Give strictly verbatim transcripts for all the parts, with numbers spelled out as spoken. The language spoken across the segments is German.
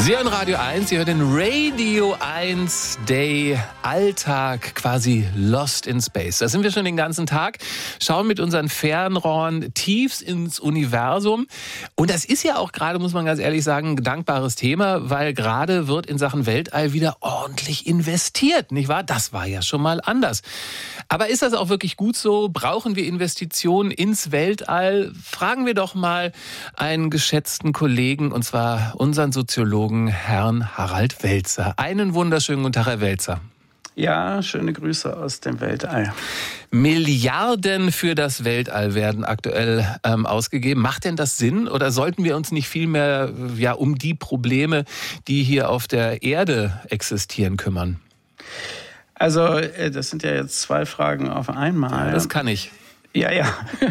Sie hören Radio eins, Sie hören den Radio eins Day Alltag, quasi Lost in Space. Da sind wir schon den ganzen Tag, schauen mit unseren Fernrohren tief ins Universum. Und das ist ja auch gerade, muss man ganz ehrlich sagen, ein dankbares Thema, weil gerade wird in Sachen Weltall wieder ordentlich investiert, nicht wahr? Das war ja schon mal anders. Aber ist das auch wirklich gut so? Brauchen wir Investitionen ins Weltall? Fragen wir doch mal einen geschätzten Kollegen, und zwar unseren Soziologen, Herrn Harald Welzer. Einen wunderschönen guten Tag, Herr Welzer. Ja, schöne Grüße aus dem Weltall. Milliarden für das Weltall werden aktuell ähm, ausgegeben. Macht denn das Sinn? Oder sollten wir uns nicht vielmehr ja, um die Probleme, die hier auf der Erde existieren, kümmern? Also, das sind ja jetzt zwei Fragen auf einmal. Ja, das kann ich. Ja, ja.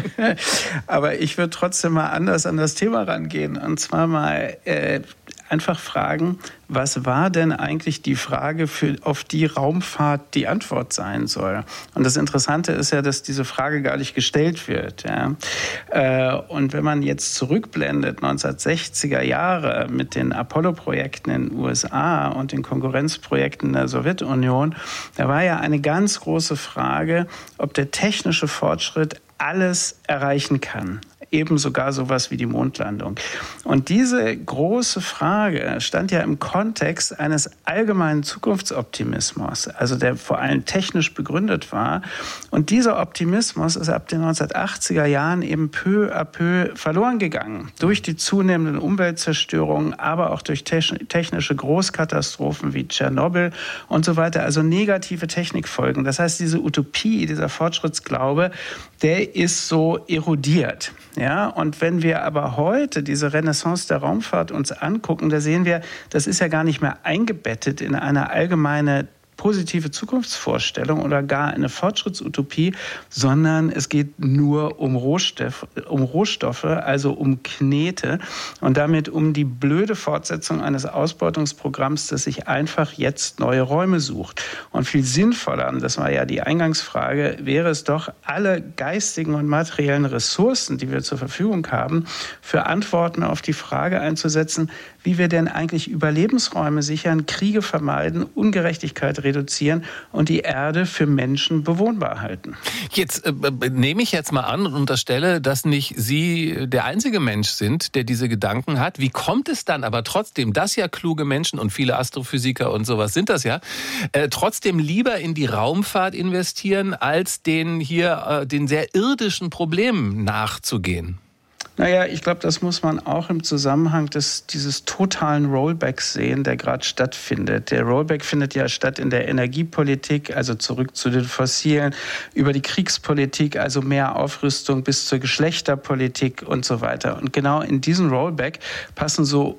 Aber ich würde trotzdem mal anders an das Thema rangehen. Und zwar mal äh, einfach fragen, was war denn eigentlich die Frage, für, auf die Raumfahrt die Antwort sein soll? Und das Interessante ist ja, dass diese Frage gar nicht gestellt wird. Ja? Äh, und wenn man jetzt zurückblendet, neunzehnhundertsechziger Jahre mit den Apollo-Projekten in den U S A und den Konkurrenzprojekten der Sowjetunion, da war ja eine ganz große Frage, ob der technische Fortschritt alles erreichen kann. Eben sogar sowas wie die Mondlandung. Und diese große Frage stand ja im Kontext eines allgemeinen Zukunftsoptimismus, also der vor allem technisch begründet war. Und dieser Optimismus ist ab den neunzehnhundertachtziger Jahren eben peu à peu verloren gegangen. Durch die zunehmenden Umweltzerstörungen, aber auch durch technische Großkatastrophen wie Tschernobyl und so weiter, also negative Technikfolgen. Das heißt, diese Utopie, dieser Fortschrittsglaube, der ist so erodiert. Ja, und wenn wir aber heute diese Renaissance der Raumfahrt uns angucken, da sehen wir, das ist ja gar nicht mehr eingebettet in eine allgemeine positive Zukunftsvorstellung oder gar eine Fortschrittsutopie, sondern es geht nur um Rohstoff, um Rohstoffe, also um Knete und damit um die blöde Fortsetzung eines Ausbeutungsprogramms, das sich einfach jetzt neue Räume sucht. Und viel sinnvoller, das war ja die Eingangsfrage, wäre es doch, alle geistigen und materiellen Ressourcen, die wir zur Verfügung haben, für Antworten auf die Frage einzusetzen, wie wir denn eigentlich Überlebensräume sichern, Kriege vermeiden, Ungerechtigkeit reduzieren und die Erde für Menschen bewohnbar halten. Jetzt äh, nehme ich jetzt mal an und unterstelle, dass nicht Sie der einzige Mensch sind, der diese Gedanken hat. Wie kommt es dann aber trotzdem, dass ja kluge Menschen und viele Astrophysiker und sowas sind das ja, äh, trotzdem lieber in die Raumfahrt investieren, als den hier äh, den sehr irdischen Problemen nachzugehen? Naja, ich glaube, das muss man auch im Zusammenhang des, dieses totalen Rollbacks sehen, der gerade stattfindet. Der Rollback findet ja statt in der Energiepolitik, also zurück zu den Fossilen, über die Kriegspolitik, also mehr Aufrüstung bis zur Geschlechterpolitik und so weiter. Und genau in diesen Rollback passen so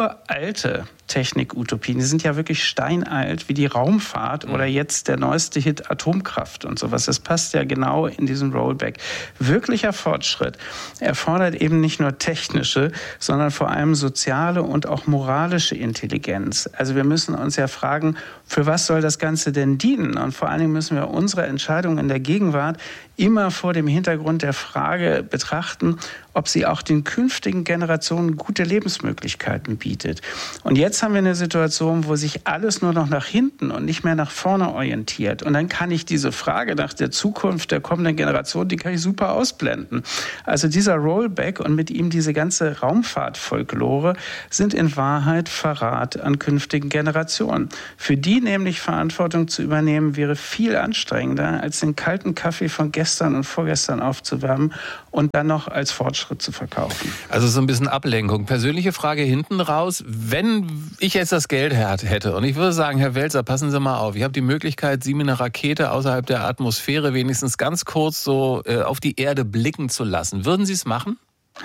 uralte Technik-Utopien. Die sind ja wirklich steinalt, wie die Raumfahrt oder jetzt der neueste Hit Atomkraft und sowas. Das passt ja genau in diesen Rollback. Wirklicher Fortschritt erfordert eben nicht nur technische, sondern vor allem soziale und auch moralische Intelligenz. Also wir müssen uns ja fragen, für was soll das Ganze denn dienen? Und vor allen Dingen müssen wir unsere Entscheidungen in der Gegenwart immer vor dem Hintergrund der Frage betrachten, ob sie auch den künftigen Generationen gute Lebensmöglichkeiten bietet. Und jetzt haben wir eine Situation, wo sich alles nur noch nach hinten und nicht mehr nach vorne orientiert. Und dann kann ich diese Frage nach der Zukunft der kommenden Generation, die kann ich super ausblenden. Also dieser Rollback und mit ihm diese ganze Raumfahrtfolklore sind in Wahrheit Verrat an künftigen Generationen. Für die nämlich Verantwortung zu übernehmen, wäre viel anstrengender, als den kalten Kaffee von gestern und vorgestern aufzuwärmen und dann noch als Fortschritt zu verkaufen. Also so ein bisschen Ablenkung. Persönliche Frage hinten raus. Wenn ich jetzt das Geld hätte und ich würde sagen, Herr Welzer, passen Sie mal auf, ich habe die Möglichkeit, Sie mit einer Rakete außerhalb der Atmosphäre wenigstens ganz kurz so äh, auf die Erde blicken zu lassen. Würden Sie es machen?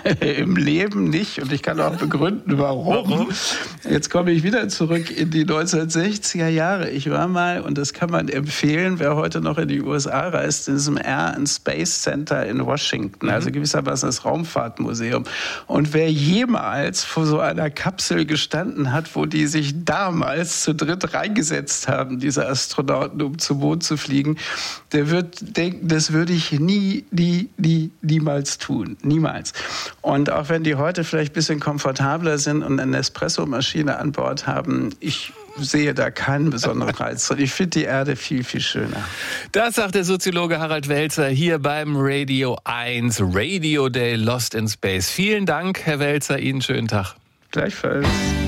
Im Leben nicht und ich kann auch begründen, warum. warum. Jetzt komme ich wieder zurück in die neunzehnhundertsechziger Jahre. Ich war mal, und das kann man empfehlen, wer heute noch in die U S A reist, in diesem Air and Space Center in Washington, also gewissermaßen das Raumfahrtmuseum. Und wer jemals vor so einer Kapsel gestanden hat, wo die sich damals zu dritt reingesetzt haben, diese Astronauten, um zum Mond zu fliegen, der wird denken, das würde ich nie, nie, nie, niemals tun. Niemals. Und auch wenn die heute vielleicht ein bisschen komfortabler sind und eine Espresso-Maschine an Bord haben, ich sehe da keinen besonderen Reiz. Und ich finde die Erde viel, viel schöner. Das sagt der Soziologe Harald Welzer hier beim Radio eins Radio Day Lost in Space. Vielen Dank, Herr Welzer. Ihnen schönen Tag. Gleichfalls.